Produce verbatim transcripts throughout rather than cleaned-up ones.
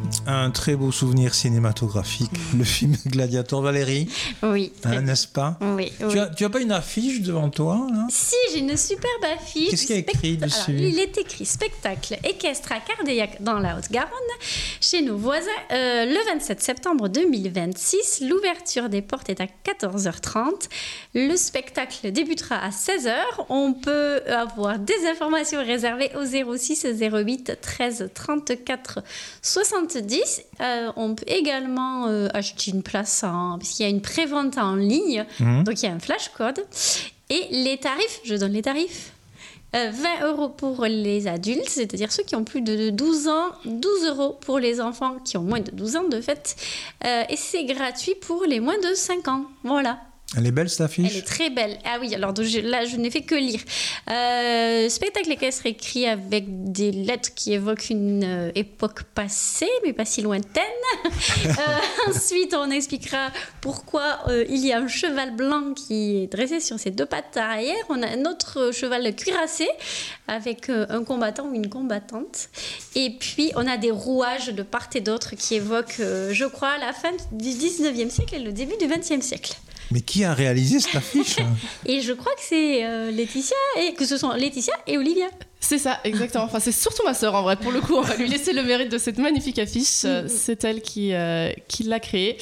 Un très beau souvenir cinématographique, le film Gladiator. Valérie, oui, hein, n'est-ce pas? Oui. Tu oui. as, tu as pas une affiche devant toi là? Si, j'ai une superbe affiche. Qu'est-ce qu'il y a écrit Spect... dessus? Alors, il est écrit spectacle équestre à Cardeillac dans la Haute-Garonne, chez nos voisins, euh, le vingt-sept septembre deux mille vingt-six. L'ouverture des portes est à quatorze heures trente. Le spectacle débutera à seize heures. On peut avoir des informations réservées au zéro six zéro huit treize trente-quatre soixante-dix. Euh, on peut également euh, acheter une place en... parce qu'il y a une prévente en ligne, mmh. donc il y a un flash code. Et les tarifs, je donne les tarifs. Euh, vingt euros pour les adultes, c'est-à-dire ceux qui ont plus de douze ans, douze euros pour les enfants qui ont moins de douze ans de fait, euh, et c'est gratuit pour les moins de cinq ans. Voilà. Elle est belle cette affiche? Elle est très belle. Ah oui, alors je, là je n'ai fait que lire. Euh, spectacle équestre écrit avec des lettres qui évoquent une euh, époque passée, mais pas si lointaine. euh, ensuite, on expliquera pourquoi euh, il y a un cheval blanc qui est dressé sur ses deux pattes arrière. On a un autre cheval cuirassé avec euh, un combattant ou une combattante. Et puis, on a des rouages de part et d'autre qui évoquent, euh, je crois, la fin du dix-neuvième siècle et le début du vingtième siècle. Mais qui a réalisé cette affiche? Et je crois que c'est euh, Laetitia, et que ce sont Laetitia et Olivia. C'est ça, exactement. Enfin, c'est surtout ma sœur, en vrai. Pour le coup, on va lui laisser le mérite de cette magnifique affiche. Mm-hmm. C'est elle qui, euh, qui l'a créée.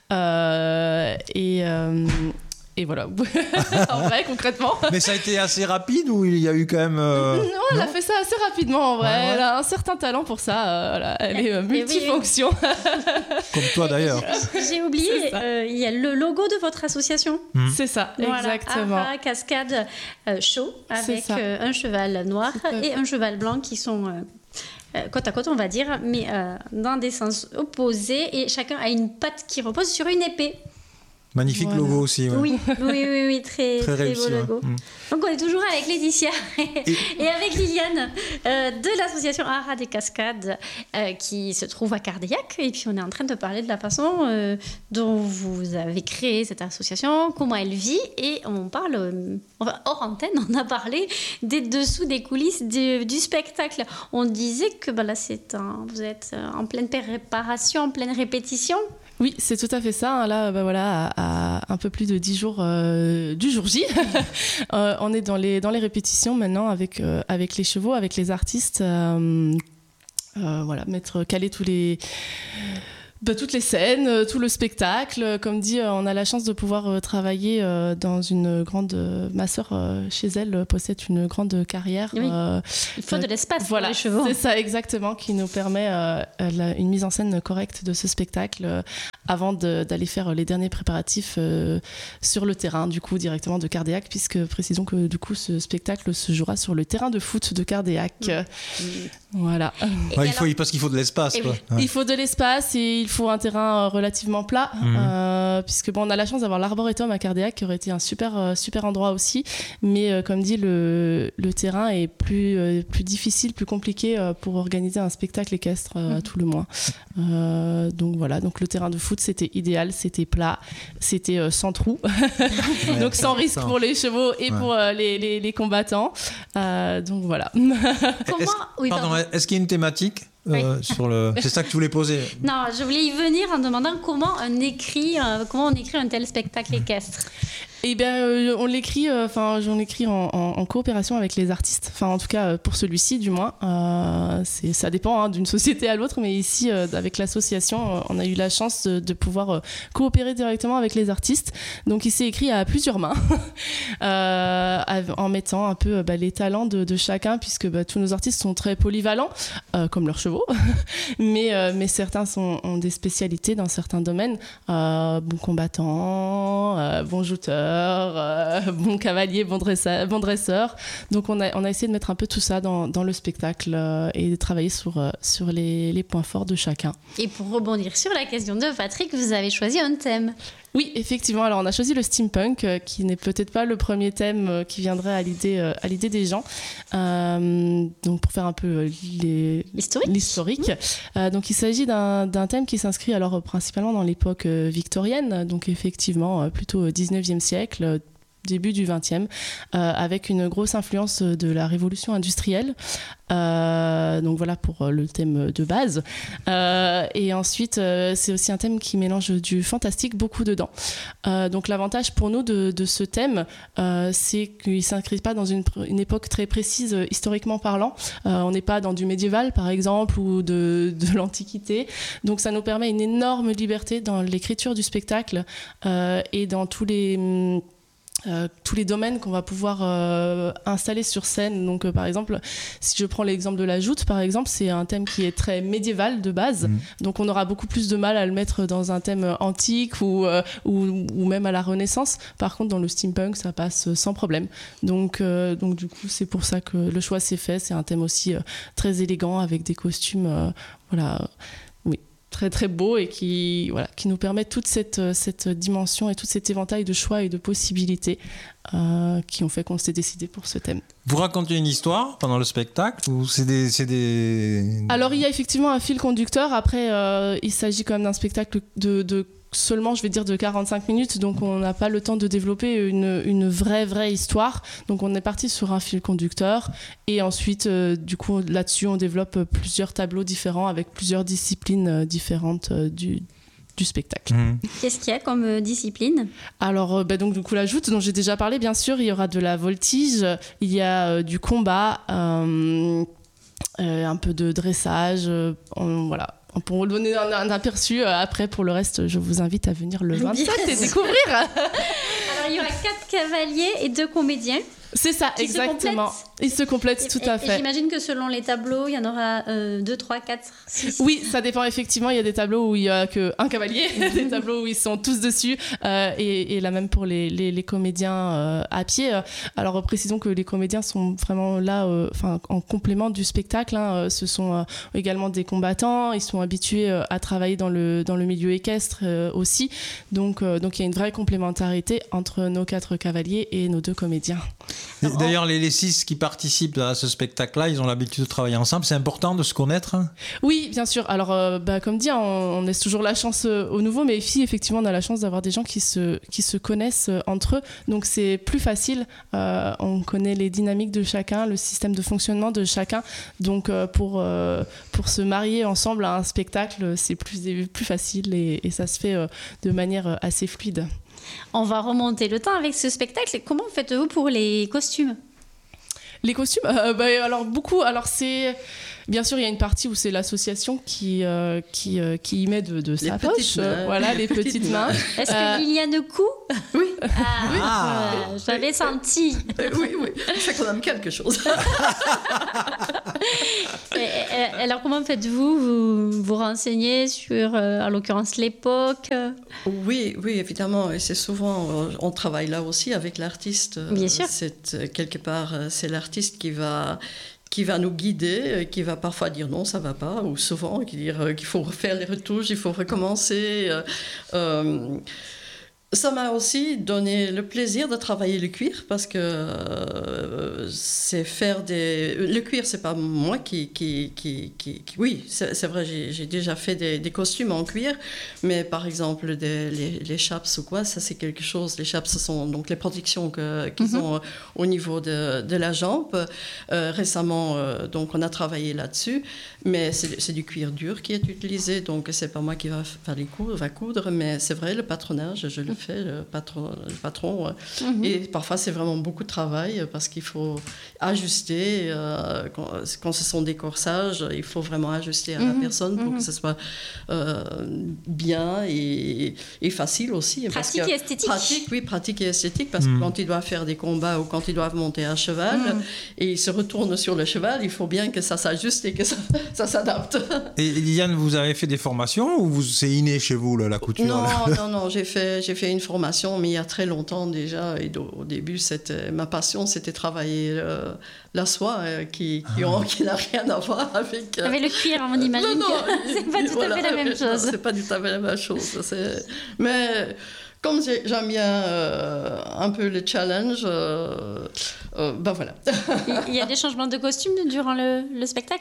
Euh, et... Euh... Et voilà, en vrai, concrètement. Mais ça a été assez rapide ou il y a eu quand même... Euh... Non, elle non a fait ça assez rapidement, en vrai. Ouais, ouais. Elle a un certain talent pour ça. Euh, voilà. Elle est euh, multifonction. Comme toi, d'ailleurs. J'ai oublié, euh, il y a le logo de votre association. Mmh. C'est ça, voilà. Exactement. Ara Cascade euh, Show, avec euh, un cheval noir et un cheval blanc qui sont... Euh, Euh, côte à côte, on va dire, mais euh, dans des sens opposés. Et chacun a une patte qui repose sur une épée. Magnifique voilà. Logo aussi. Ouais. Oui, oui, oui, oui, très, très, très réussi, beau logo. Ouais. Mmh. Donc on est toujours avec Laetitia et, et avec Liliane euh, de l'association Ara des Cascades euh, qui se trouve à Cardeillac. Et puis on est en train de parler de la façon euh, dont vous avez créé cette association, comment elle vit. Et on parle, euh, enfin, hors antenne, on a parlé des dessous des coulisses du, du spectacle. On disait que bah, là, c'est un, vous êtes en pleine préparation, en pleine répétition. Oui, c'est tout à fait ça. Là, bah voilà, à, à un peu plus de dix jours euh, du jour J, euh, on est dans les, dans les répétitions maintenant avec, euh, avec les chevaux, avec les artistes. Euh, euh, voilà, mettre, caler tous les... Bah, toutes les scènes, euh, tout le spectacle. Comme dit, euh, on a la chance de pouvoir euh, travailler euh, dans une grande... Euh, ma sœur, euh, chez elle, euh, possède une grande carrière. Oui. Euh, Il faut euh, de l'espace voilà, pour les chevaux. C'est ça, exactement, qui nous permet euh, la, une mise en scène correcte de ce spectacle euh, avant de, d'aller faire les derniers préparatifs euh, sur le terrain, du coup, directement de Cardeillac, puisque précisons que, du coup, ce spectacle se jouera sur le terrain de foot de Cardeillac. Mmh. Voilà. Ouais, alors... il faut, parce qu'il faut de l'espace. Quoi. Oui. Ouais. Il faut de l'espace et il faut un terrain relativement plat, mmh. euh, puisque bon, on a la chance d'avoir l'arboretum à Cardeillac qui aurait été un super, super endroit aussi, mais euh, comme dit, le, le terrain est plus, euh, plus difficile, plus compliqué euh, pour organiser un spectacle équestre euh, mmh. à tout le moins. Euh, donc voilà, donc le terrain de foot c'était idéal, c'était plat, c'était euh, sans trou, ouais, donc sans risque pour les chevaux et ouais. pour euh, les, les, les combattants. Euh, donc voilà. Comment est-ce, oui, pardon, pardon. est-ce qu'il y a une thématique Euh, oui. sur le... C'est ça que tu voulais poser? Non, je voulais y venir en demandant comment on écrit, euh, comment on écrit un tel spectacle équestre. Eh bien, euh, on l'écrit, enfin, euh, j'en écris en, en, en coopération avec les artistes. Enfin, en tout cas, euh, pour celui-ci, du moins. Euh, c'est, ça dépend hein, d'une société à l'autre, mais ici, euh, avec l'association, euh, on a eu la chance de, de pouvoir euh, coopérer directement avec les artistes. Donc, il s'est écrit à plusieurs mains, euh, en mettant un peu bah, les talents de, de chacun, puisque bah, tous nos artistes sont très polyvalents, euh, comme leurs chevaux, mais, euh, mais certains sont, ont des spécialités dans certains domaines. Euh, bons combattants, euh, bons jouteurs. Euh, bon cavalier, bon dresseur, bon dresseur. Donc on a, on a essayé de mettre un peu tout ça dans, dans le spectacle euh, et de travailler sur, euh, sur les, les points forts de chacun. Et pour rebondir sur la question de Patrick, vous avez choisi un thème. Oui, effectivement. Alors, on a choisi le steampunk, euh, qui n'est peut-être pas le premier thème euh, qui viendrait à l'idée, euh, à l'idée des gens. Euh, donc, pour faire un peu euh, les, l'historique. l'historique. Mmh. Euh, donc, il s'agit d'un, d'un thème qui s'inscrit alors principalement dans l'époque euh, victorienne. Donc, effectivement, euh, plutôt dix-neuvième siècle. début du vingtième, euh, avec une grosse influence de la révolution industrielle. Euh, donc voilà pour le thème de base. Euh, et ensuite, euh, c'est aussi un thème qui mélange du fantastique beaucoup dedans. Euh, donc l'avantage pour nous de, de ce thème, euh, c'est qu'il ne s'inscrit pas dans une, une époque très précise euh, historiquement parlant. Euh, on n'est pas dans du médiéval par exemple ou de, de l'Antiquité. Donc ça nous permet une énorme liberté dans l'écriture du spectacle euh, et dans tous les... Hum, Euh, tous les domaines qu'on va pouvoir euh, installer sur scène. Donc euh, par exemple, si je prends l'exemple de la joute, par exemple, c'est un thème qui est très médiéval de base, mmh. donc on aura beaucoup plus de mal à le mettre dans un thème antique ou, euh, ou, ou même à la Renaissance. Par contre, dans le steampunk, ça passe sans problème. Donc, euh, donc du coup, c'est pour ça que le choix s'est fait. C'est un thème aussi euh, très élégant avec des costumes, euh, voilà, oui. très très beau et qui, voilà, qui nous permet toute cette, cette dimension et tout cet éventail de choix et de possibilités euh, qui ont fait qu'on s'est décidé pour ce thème. Vous racontez une histoire pendant le spectacle ou c'est des, c'est des... Alors il y a effectivement un fil conducteur. Après, euh, il s'agit quand même d'un spectacle de, de seulement, je vais dire, de quarante-cinq minutes, donc on n'a pas le temps de développer une, une vraie, vraie histoire. Donc on est parti sur un fil conducteur et ensuite, euh, du coup, là-dessus, on développe plusieurs tableaux différents avec plusieurs disciplines euh, différentes euh, du, du spectacle. Mmh. Qu'est-ce qu'il y a comme euh, discipline ? Alors, euh, bah, donc, du coup, la joute, dont j'ai déjà parlé, bien sûr, il y aura de la voltige, il y a euh, du combat, euh, euh, un peu de dressage, euh, on, voilà. Pour vous donner un, un aperçu, euh, après, pour le reste, je vous invite à venir le vingt-sept yes. et découvrir. Alors, il y aura quatre cavaliers et deux comédiens. C'est ça, exactement. Ils se complètent tout et, à fait. Et j'imagine que selon les tableaux, il y en aura euh, deux, trois, quatre, six. Oui, ça dépend effectivement. Il y a des tableaux où il n'y a qu'un cavalier, des tableaux où ils sont tous dessus, euh, et, et là même pour les, les, les comédiens euh, à pied. Alors précisons que les comédiens sont vraiment là, euh, en complément du spectacle. Hein. Ce sont euh, également des combattants. Ils sont habitués euh, à travailler dans le, dans le milieu équestre euh, aussi. Donc, euh, donc il y a une vraie complémentarité entre nos quatre cavaliers et nos deux comédiens. D'ailleurs, les, les six qui participent à ce spectacle-là, ils ont l'habitude de travailler ensemble. C'est important de se connaître. Oui, bien sûr. Alors, euh, bah, comme dit, on, on laisse toujours la chance euh, aux nouveaux, mais ici, effectivement, on a la chance d'avoir des gens qui se, qui se connaissent euh, entre eux. Donc, c'est plus facile. Euh, on connaît les dynamiques de chacun, le système de fonctionnement de chacun. Donc, euh, pour, euh, pour se marier ensemble à un spectacle, c'est plus, plus facile et, et ça se fait euh, de manière assez fluide. On va remonter le temps avec ce spectacle. Comment faites-vous pour les costumes ? Les costumes, euh, bah, alors beaucoup. Alors c'est bien sûr il y a une partie où c'est l'association qui euh, qui euh, qui y met de, de sa poche, euh, voilà les petites mains. Est-ce que Liliane coud ? Oui. Ah, oui. Ah, euh, j'avais senti. Oui, oui. Chaque fois, on aime quelque chose. et, et, alors comment faites-vous ? Vous vous renseignez sur, euh, en l'occurrence, l'époque ? Oui, oui, évidemment. Et c'est souvent, on travaille là aussi avec l'artiste. Bien sûr. C'est, quelque part, c'est l'artiste qui va... qui va nous guider, qui va parfois dire non, ça va pas, ou souvent qui dire qu'il faut refaire les retouches, il faut recommencer. Euh, ça m'a aussi donné le plaisir de travailler le cuir parce que euh, c'est faire des... Le cuir, c'est pas moi qui... qui, qui, qui, qui... Oui, c'est, c'est vrai, j'ai, j'ai déjà fait des, des costumes en cuir, mais par exemple, des, les, les chaps ou quoi, ça c'est quelque chose... Les chaps, ce sont donc les protections que, qu'ils mm-hmm. ont au niveau de, de la jambe. Euh, récemment, euh, donc on a travaillé là-dessus, mais c'est, c'est du cuir dur qui est utilisé, donc c'est pas moi qui va, va, les coudre, va coudre, mais c'est vrai, le patronage, je le fais. Le patron, le patron mm-hmm. et parfois c'est vraiment beaucoup de travail parce qu'il faut ajuster euh, quand, quand ce sont des corsages, il faut vraiment ajuster à mm-hmm. la personne pour mm-hmm. que ce soit euh, bien et, et facile aussi. Pratique parce que, et esthétique. Pratique, oui, pratique et esthétique parce mm-hmm. que quand ils doivent faire des combats ou quand ils doivent monter à cheval mm-hmm. et ils se retournent sur le cheval, il faut bien que ça s'ajuste et que ça, ça s'adapte. Et Liliane, vous avez fait des formations ou vous, c'est inné chez vous là, la couture? Non, là non, non, j'ai fait, j'ai fait une formation, mais il y a très longtemps déjà. Et au début, c'était, ma passion, c'était travailler euh, la soie, euh, qui, qui, ah. ont, qui n'a rien à voir avec... Euh... Avec le cuir, on imagine non, non, que c'est pas tout voilà, à fait la même chose. Non, c'est pas tout à fait la même chose. C'est... Mais comme j'aime bien euh, un peu le challenge, euh, euh, ben voilà. Il y a des changements de costume durant le, le spectacle ?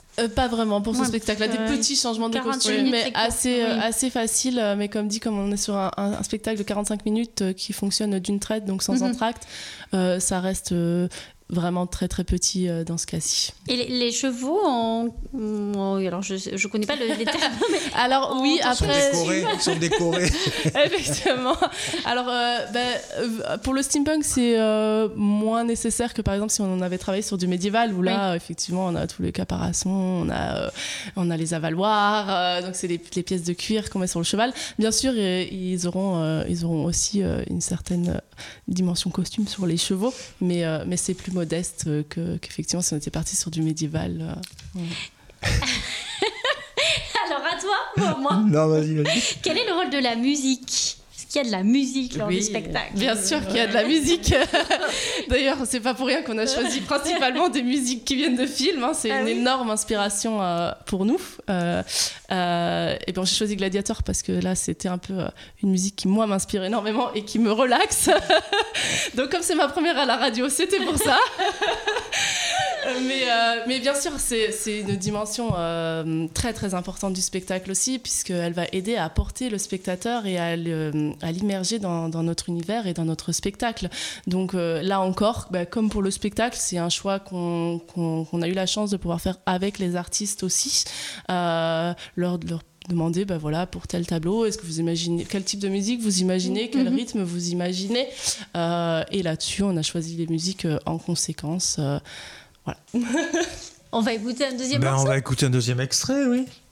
Euh, pas vraiment pour ce Ouais, spectacle-là, des euh, petits changements de quarante costume, minutes, mais c'est court, assez, euh, oui. assez facile. euh, Mais comme dit, comme on est sur un, un- un spectacle de quarante-cinq minutes euh, qui fonctionne d'une traite, donc sans Mhm. entracte, euh, ça reste euh, vraiment très très petit euh, dans ce cas-ci. Et les, les chevaux, on, on- alors je je connais pas le, les termes, mais Alors En- oui, ils sont Ils sont après... décorés. Ils sont décorés. Effectivement. Alors, euh, ben, euh, pour le steampunk, c'est euh, moins nécessaire que par exemple si on avait travaillé sur du médiéval, où là, effectivement, on a tous les caparaçons, on a, euh, on a les avaloirs, euh, donc c'est les, les pièces de cuir qu'on met sur le cheval. Bien sûr, euh, ils auront, euh, ils auront aussi euh, une certaine euh, dimension costume sur les chevaux, mais, euh, mais c'est plus modeste euh, que, qu'effectivement si on était parti sur du médiéval. euh, alors à toi ou à moi, Non, vas-y, vas-y. quel est le rôle de la musique? Est-ce qu'il y a de la musique lors Oui. du spectacle? Bien sûr qu'il y a de la musique. D'ailleurs, c'est pas pour rien qu'on a choisi principalement des musiques qui viennent de films. hein. C'est Ah une oui. énorme inspiration euh, pour nous. Euh, euh, et bien, j'ai choisi Gladiator parce que là, c'était un peu euh, une musique qui, moi, m'inspire énormément et qui me relaxe. Donc, comme c'est ma première à la radio, c'était pour ça. mais, euh, mais bien sûr, c'est, c'est une dimension euh, très très importante du spectacle aussi, puisqu'elle va aider à porter le spectateur et à, le, à l'immerger dans, dans notre univers et dans notre spectacle. Donc euh, là encore, bah, comme pour le spectacle, c'est un choix qu'on, qu'on, qu'on a eu la chance de pouvoir faire avec les artistes aussi, euh, leur, leur demander bah voilà, pour tel tableau, est-ce que vous imaginez quel type de musique vous imaginez, quel Mhm. rythme vous imaginez, euh, et là-dessus on a choisi les musiques euh, en conséquence. euh, On va écouter un deuxième Ben, on morceau. va écouter un deuxième extrait, oui.